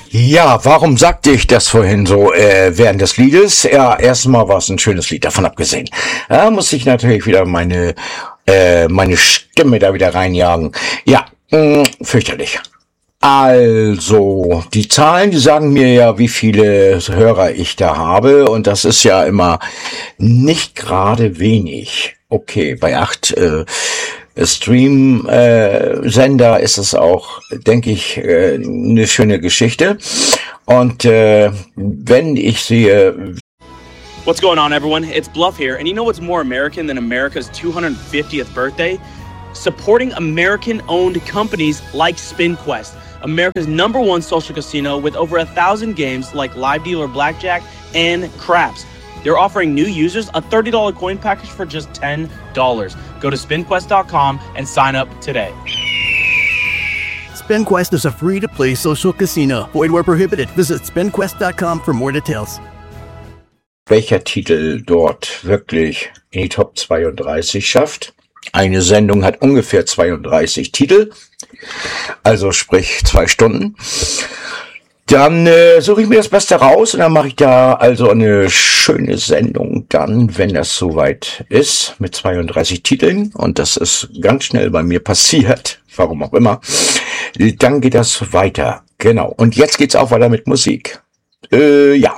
Ja, warum sagte ich das vorhin so während des Liedes? Ja, erstmal war es ein schönes Lied, davon abgesehen. Da muss ich natürlich wieder meine Stimme da wieder reinjagen. Ja, fürchterlich. Also, die Zahlen, die sagen mir ja, wie viele Hörer ich da habe, und das ist ja immer nicht gerade wenig. Okay, bei 8 Stream-Sender ist es auch, denke ich, eine schöne Geschichte. Und wenn ich sehe... What's going on, everyone? It's Bluff here, and you know what's more American than America's 250th birthday? Supporting American-owned companies like SpinQuest, America's #1 social casino with over 1,000 games like Live Dealer Blackjack and Craps. They're offering new users a $30 coin package for just $10. Go to spinquest.com and sign up today. SpinQuest is a free-to-play social casino. Void where prohibited. Visit spinquest.com for more details. Welcher Titel dort wirklich in die Top 32 schafft? Eine Sendung hat ungefähr 32 Titel, also sprich 2 Stunden. Dann suche ich mir das Beste raus und dann mache ich da also eine schöne Sendung dann, wenn das soweit ist, mit 32 Titeln. Und das ist ganz schnell bei mir passiert, warum auch immer. Dann geht das weiter. Genau. Und jetzt geht's auch weiter mit Musik. Ja.